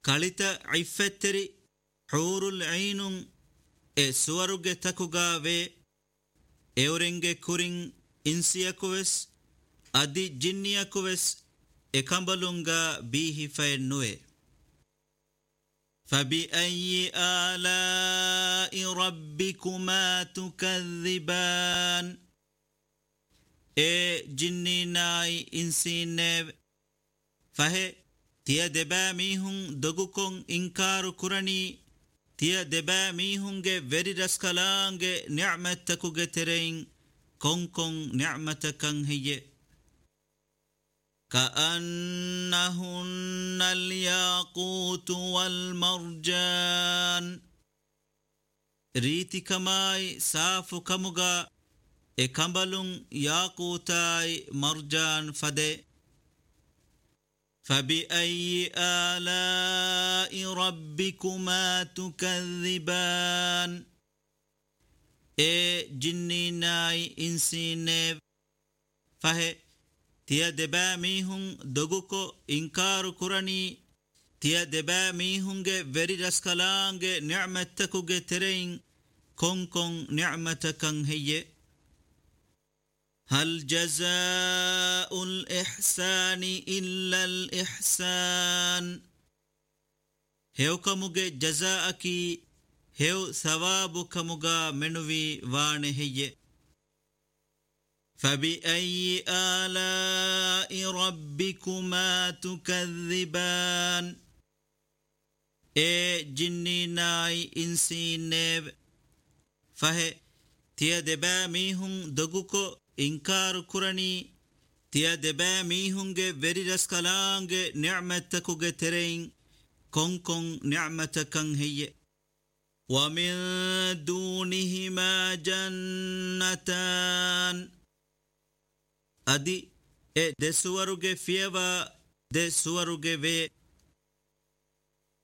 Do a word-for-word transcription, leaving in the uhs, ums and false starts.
kalita iffetteri hurul ainun e suwaruge takuga ve eurenge kurin insiyakuves adi jinniyakuves e kambalunga bihi fayennuwe. فبأي آلاء ربكما تكذبان e jinninaai insiinneev fahe tiya debaa miihun dogukon inkaaru kuranii tiya debaa miihunge veri raskalaange nicmatakuge terein konkon nicmatakan hiye كأنهن الياقوت والمرجان ريتي كماي سافو كمغا اكمبلون ياقوتاي مرجان فدي فبأي آلاء ربكما تكذبان اي جنيناي انسينيف فهي tiya debaa miihun doguko inkaaru kuranii tiya debaa miihunge veri raskalaange nicmatakuge terein konkon nicmatakan hiye hal jazaa'u al-ihsaani illa al-ihsaan hew kamuge jazaa'aki hew thawaabu kamuga menuvi waane hiye فبأي آلاء ربكما تكذبان اي جنيناي انسينيب فهي تيا دبا ميهم دقوكو انكار كراني تيا دبا ميهم فيري رسكالانج نعمتكو ترين كون كون نعمتكن هي ومن دونهما جنتان adi e de suwaruge fiewa de suwaruge ve